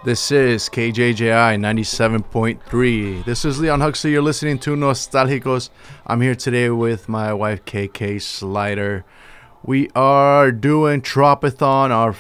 This is KJJI 97.3. This is Leon Huxley. You're listening to Nostalgicos. I'm here today with my wife, KK Slider. We are doing Tropathon, our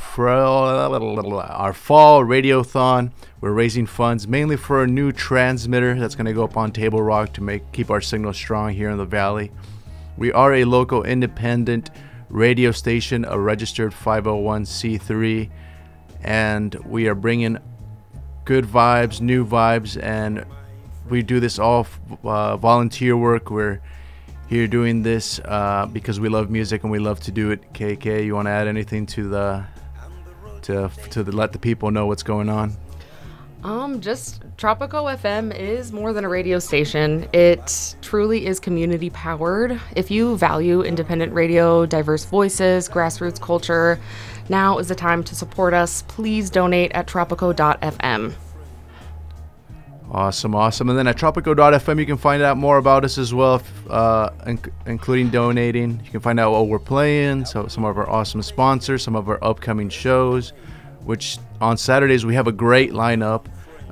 fall radiothon. We're raising funds mainly for a new transmitter that's going to go up on Table Rock to keep our signal strong here in the valley. We are a local independent radio station, a registered 501c3, and we are bringing good vibes, new vibes, and we do this all volunteer work. We're here doing this because we love music and we love to do it. KK, you want to add anything to let the people know what's going on? Just Tropico FM is more than a radio station. It truly is community powered. If you value independent radio, diverse voices, grassroots culture, now is the time to support us. Please donate at tropico.fm. Awesome. And then at tropico.fm, you can find out more about us as well, including donating. You can find out what we're playing, so some of our awesome sponsors, some of our upcoming shows, which on Saturdays we have a great lineup.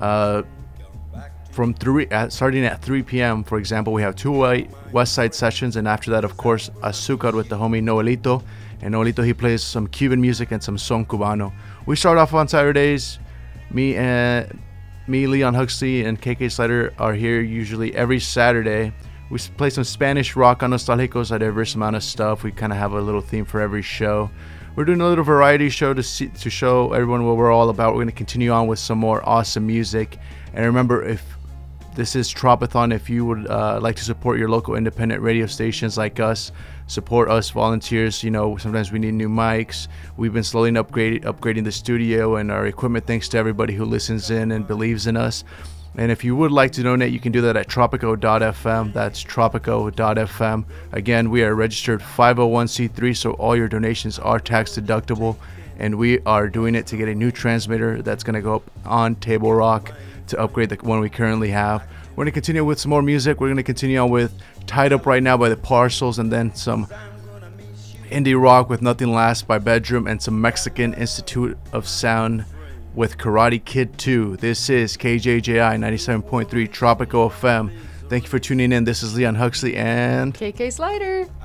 Starting at 3 p.m., for example, we have two West Side sessions, and after that, of course, Azúcar with the homie Noelito. And Noelito, he plays some Cuban music and some son cubano. We start off on Saturdays. Me, Leon Huxley, and KK Slider are here usually every Saturday. We play some Spanish rock on Nostalgicos, a diverse amount of stuff. We kind of have a little theme for every show. We're doing a little variety show to show everyone what we're all about. We're going to continue on with some more awesome music. And remember, if this is Tropathon, if you would like to support your local independent radio stations like us, support us volunteers. You know, sometimes we need new mics. We've been slowly upgrading the studio and our equipment thanks to everybody who listens in and believes in us. And if you would like to donate, you can do that at tropico.fm. That's tropico.fm. Again, we are a registered 501c3, so all your donations are tax deductible. And we are doing it to get a new transmitter that's going to go up on Table Rock to upgrade the one we currently have. We're going to continue with some more music. We're going to continue on with Tied Up Right Now by the Parcels, and then some indie rock with Nothing Lasts by Bedroom, and some Mexican Institute of Sound with Karate Kid 2. This is KJJI 97.3 Tropico FM. Thank you for tuning in. This is Leon Huxley and KK Slider.